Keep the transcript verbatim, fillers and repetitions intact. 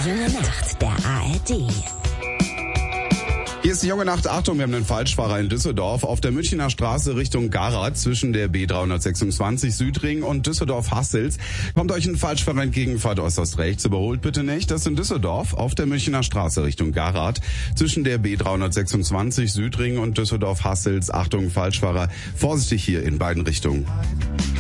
Junge Nacht der A R D. Hier ist die Junge Nacht. Achtung, wir haben einen Falschfahrer in Düsseldorf. Auf der Münchner Straße Richtung Garath zwischen der B dreihundertsechsundzwanzig Südring und Düsseldorf-Hassels. Kommt euch ein Falschfahrer entgegen, fahrt äußerst rechts, überholt bitte nicht. Das ist in Düsseldorf auf der Münchner Straße Richtung Garath zwischen der B dreihundertsechsundzwanzig Südring und Düsseldorf-Hassels. Achtung, Falschfahrer, vorsichtig hier in beiden Richtungen.